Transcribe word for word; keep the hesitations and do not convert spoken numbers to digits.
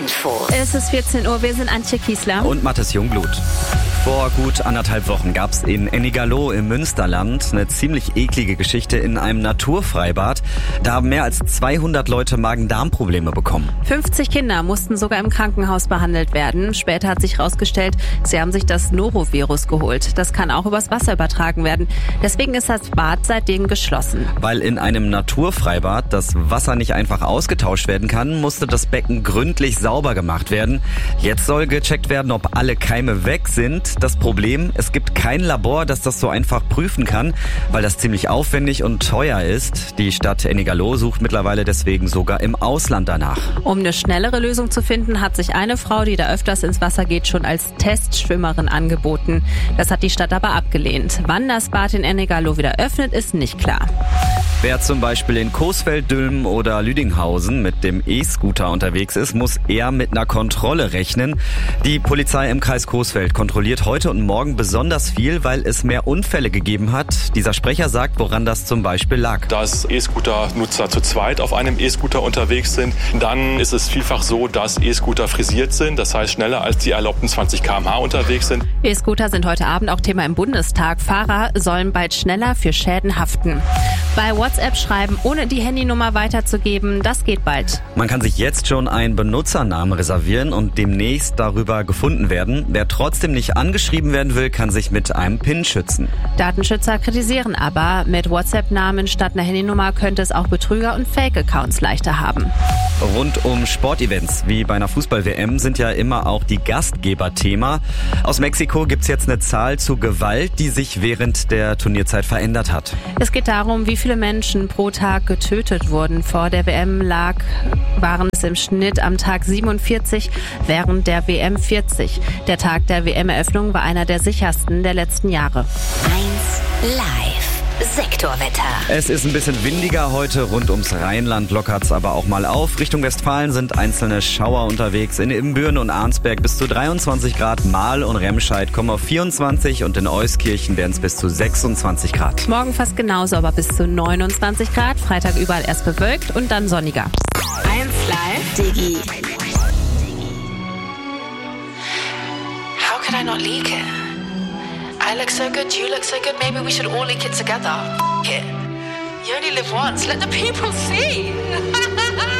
Infos. Es ist vierzehn Uhr, wir sind Antje Kiesler. Und Mathis Jungblut. Vor gut anderthalb Wochen gab es in Ennigerloh im Münsterland eine ziemlich eklige Geschichte in einem Naturfreibad. Da haben mehr als zweihundert Leute Magen-Darm-Probleme bekommen. fünfzig Kinder mussten sogar im Krankenhaus behandelt werden. Später hat sich herausgestellt, sie haben sich das Norovirus geholt. Das kann auch übers Wasser übertragen werden. Deswegen ist das Bad seitdem geschlossen. Weil in einem Naturfreibad das Wasser nicht einfach ausgetauscht werden kann, musste das Becken gründlich sauber gemacht werden. Jetzt soll gecheckt werden, ob alle Keime weg sind. Das Problem, es gibt kein Labor, das das so einfach prüfen kann, weil das ziemlich aufwendig und teuer ist. Die Stadt Ennigerloh sucht mittlerweile deswegen sogar im Ausland danach. Um eine schnellere Lösung zu finden, hat sich eine Frau, die da öfters ins Wasser geht, schon als Testschwimmerin angeboten. Das hat die Stadt aber abgelehnt. Wann das Bad in Ennigerloh wieder öffnet, ist nicht klar. Wer zum Beispiel in Coesfeld, Dülmen oder Lüdinghausen mit dem E-Scooter unterwegs ist, muss eher mit einer Kontrolle rechnen. Die Polizei im Kreis Coesfeld kontrolliert heute und morgen besonders viel, weil es mehr Unfälle gegeben hat. Dieser Sprecher sagt, woran das zum Beispiel lag. Dass E-Scooter-Nutzer zu zweit auf einem E-Scooter unterwegs sind, dann ist es vielfach so, dass E-Scooter frisiert sind, das heißt schneller als die erlaubten zwanzig Kilometer pro Stunde unterwegs sind. E-Scooter sind heute Abend auch Thema im Bundestag. Fahrer sollen bald schneller für Schäden haften. Bei WhatsApp schreiben, ohne die Handynummer weiterzugeben, das geht bald. Man kann sich jetzt schon einen Benutzernamen reservieren und demnächst darüber gefunden werden. Wer trotzdem nicht angeschrieben werden will, kann sich mit einem PIN schützen. Datenschützer kritisieren aber, mit WhatsApp-Namen statt einer Handynummer könnte es auch Betrüger und Fake-Accounts leichter haben. Rund um Sportevents wie bei einer Fußball-W M sind ja immer auch die Gastgeber Thema. Aus Mexiko gibt's jetzt eine Zahl zu Gewalt, die sich während der Turnierzeit verändert hat. Es geht darum, wie viele Menschen pro Tag getötet wurden. Vor der W M lag, waren es im Schnitt am Tag siebenundvierzig, während der W M vierzig. Der Tag der W M-Eröffnung war einer der sichersten der letzten Jahre. eins Live. Sektorwetter. Es ist ein bisschen windiger heute. Rund ums Rheinland lockert's aber auch mal auf. Richtung Westfalen sind einzelne Schauer unterwegs. In Ibbenbüren und Arnsberg bis zu dreiundzwanzig Grad. Mahl und Remscheid kommen auf vierundzwanzig und in Euskirchen werden es bis zu sechsundzwanzig Grad. Morgen fast genauso, aber bis zu neunundzwanzig Grad. Freitag überall erst bewölkt und dann sonniger. eins Live. Digi. How could I not leak it? I look so good, you look so good, maybe we should all leak it together. F it. You only live once, let the people see.